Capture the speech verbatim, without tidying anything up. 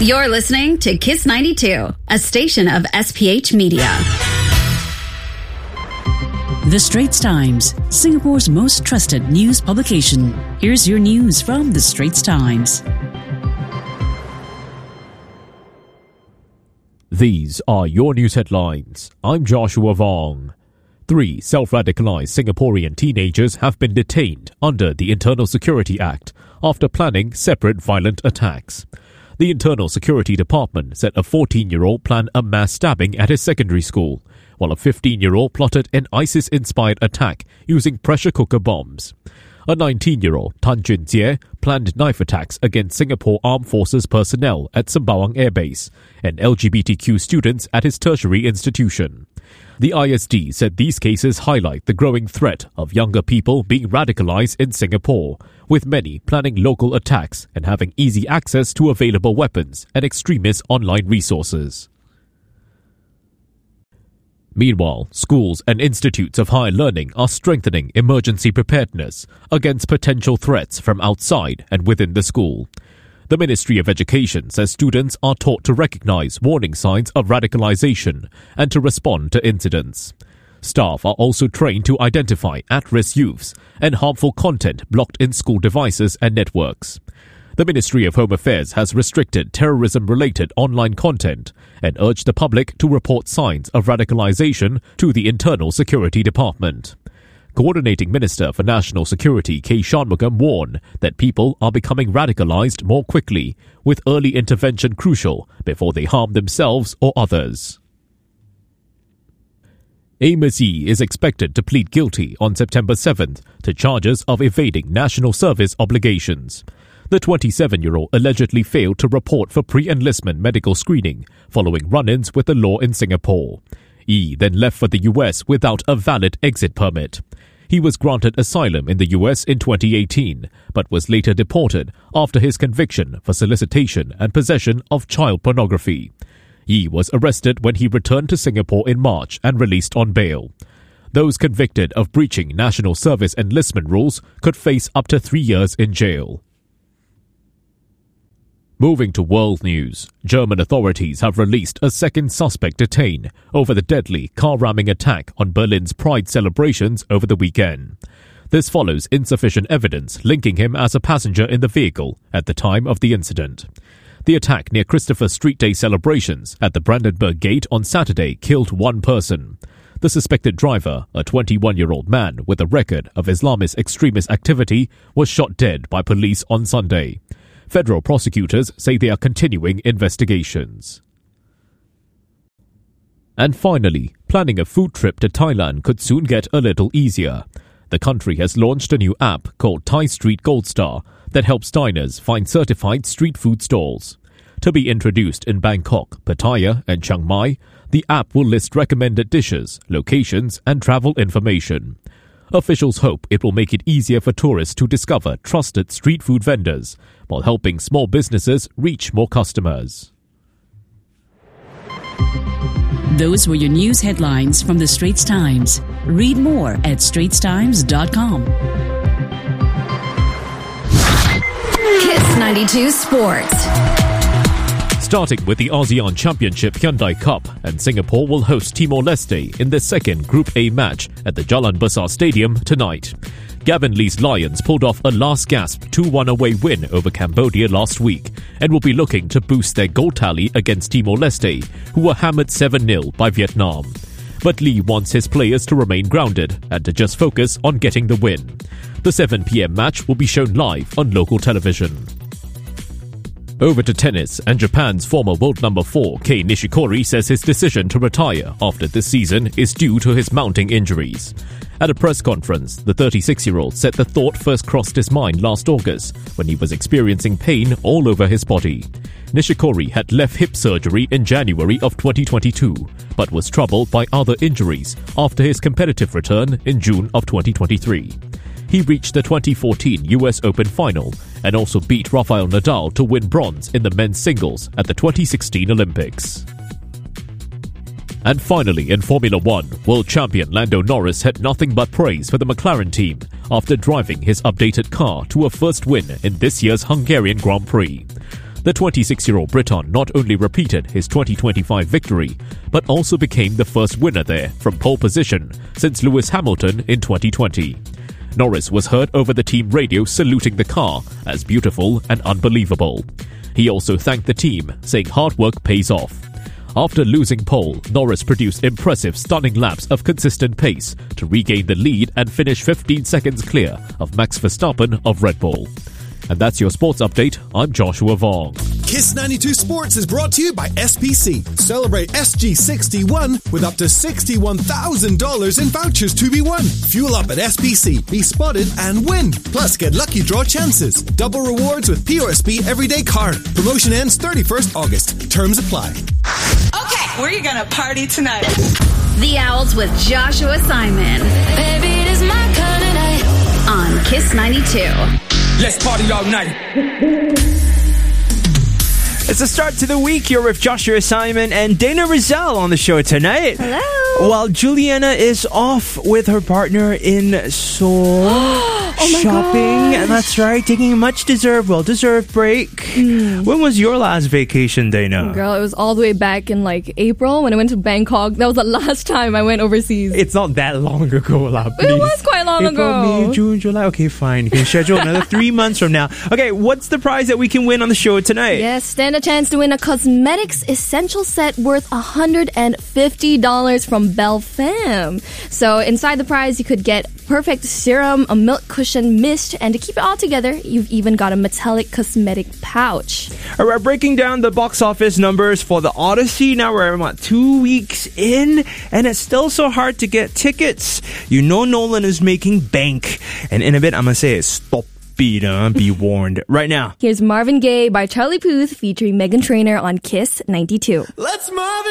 You're listening to Kiss ninety-two, a station of S P H Media. The Straits Times, Singapore's most trusted news publication. Here's your news from The Straits Times. These are your news headlines. I'm Joshua Vong. Three self-radicalized Singaporean teenagers have been detained under the Internal Security Act after planning separate violent attacks. The Internal Security Department said a fourteen-year-old planned a mass stabbing at his secondary school, while a fifteen-year-old plotted an ISIS-inspired attack using pressure cooker bombs. A nineteen-year-old, Tan Jun Jie, planned knife attacks against Singapore Armed Forces personnel at Sembawang Air Base and L G B T Q students at his tertiary institution. The I S D said these cases highlight the growing threat of younger people being radicalized in Singapore, with many planning local attacks and having easy access to available weapons and extremist online resources. Meanwhile, schools and institutes of higher learning are strengthening emergency preparedness against potential threats from outside and within the school. The Ministry of Education says students are taught to recognize warning signs of radicalization and to respond to incidents. Staff are also trained to identify at-risk youths and harmful content blocked in school devices and networks. The Ministry of Home Affairs has restricted terrorism-related online content and urged the public to report signs of radicalization to the Internal Security Department. Coordinating Minister for National Security K. Shanmugam warned that people are becoming radicalized more quickly, with early intervention crucial before they harm themselves or others. Amos Yee is expected to plead guilty on September seventh to charges of evading national service obligations. The twenty-seven-year-old allegedly failed to report for pre-enlistment medical screening following run-ins with the law in Singapore. Yee then left for the U S without a valid exit permit. He was granted asylum in the U S in twenty eighteen, but was later deported after his conviction for solicitation and possession of child pornography. Yee was arrested when he returned to Singapore in March and released on bail. Those convicted of breaching national service enlistment rules could face up to three years in jail. Moving to world news, German authorities have released a second suspect detained over the deadly car-ramming attack on Berlin's Pride celebrations over the weekend. This follows insufficient evidence linking him as a passenger in the vehicle at the time of the incident. The attack near Christopher Street Day celebrations at the Brandenburg Gate on Saturday killed one person. The suspected driver, a twenty-one-year-old man with a record of Islamist extremist activity, was shot dead by police on Sunday. Federal prosecutors say they are continuing investigations. And finally, planning a food trip to Thailand could soon get a little easier. The country has launched a new app called Thai Street Gold Star that helps diners find certified street food stalls. To be introduced in Bangkok, Pattaya and Chiang Mai, the app will list recommended dishes, locations and travel information. Officials hope it will make it easier for tourists to discover trusted street food vendors, while helping small businesses reach more customers. Those were your news headlines from The Straits Times. Read more at straits times dot com. Kiss ninety-two Sports. Starting with the ASEAN Championship Hyundai Cup, and Singapore will host Timor-Leste in their second Group A match at the Jalan Besar Stadium tonight. Gavin Lee's Lions pulled off a last-gasp two one away win over Cambodia last week and will be looking to boost their goal tally against Timor-Leste, who were hammered seven nil by Vietnam. But Lee wants his players to remain grounded and to just focus on getting the win. The seven p.m. match will be shown live on local television. Over to tennis, and Japan's former world number four, Kei Nishikori, says his decision to retire after this season is due to his mounting injuries. At a press conference, the thirty-six-year-old said the thought first crossed his mind last August when he was experiencing pain all over his body. Nishikori had left hip surgery in January of twenty twenty-two, but was troubled by other injuries after his competitive return in June of twenty twenty-three. He reached the twenty fourteen U S Open final and also beat Rafael Nadal to win bronze in the men's singles at the twenty sixteen Olympics. And finally, in Formula One, world champion Lando Norris had nothing but praise for the McLaren team after driving his updated car to a first win in this year's Hungarian Grand Prix. The twenty-six-year-old Briton not only repeated his twenty twenty-five victory, but also became the first winner there from pole position since Lewis Hamilton in twenty twenty. Norris was heard over the team radio saluting the car as beautiful and unbelievable. He also thanked the team, saying hard work pays off. After losing pole, Norris produced impressive, stunning laps of consistent pace to regain the lead and finish fifteen seconds clear of Max Verstappen of Red Bull. And that's your sports update. I'm Joshua Vong. Kiss ninety-two Sports is brought to you by S P C. Celebrate S G sixty-one with up to sixty-one thousand dollars in vouchers to be won. Fuel up at S P C, be spotted and win. Plus, get lucky draw chances. Double rewards with P O S B Everyday Card. Promotion ends thirty-first August. Terms apply. Okay, where are you going to party tonight? The Owls with Joshua Simon. Baby, it is my kind of night. On Kiss ninety-two. Let's party all night. It's the start to the week. You're with Joshua Simon and Dana Rizal on the show tonight. Hello. While Juliana is off with her partner in Seoul. Oh my shopping. gosh. That's right. Taking a much deserved, well deserved break. Mm. When was your last vacation, Dana? Girl, it was all the way back in like April when I went to Bangkok. That was the last time I went overseas. It's not that long ago, lah. It was quite long April, ago. May, June, July. Okay, fine. You can schedule another three months from now. Okay, what's the prize that we can win on the show tonight? Yes, stand a chance to win a cosmetics essential set worth one hundred fifty dollars from Belle Femme. So inside the prize, you could get perfect serum, a milk cushion mist, and to keep it all together, you've even got a metallic cosmetic pouch. All right, breaking down the box office numbers for the Odyssey. Now we're about two weeks in, and it's still so hard to get tickets. You know Nolan is making bank. And in a bit, I'm going to say it. Stop. Be warned. Right now. Here's Marvin Gaye by Charlie Puth featuring Meghan Trainor on Kiss ninety-two. Let's Marvin!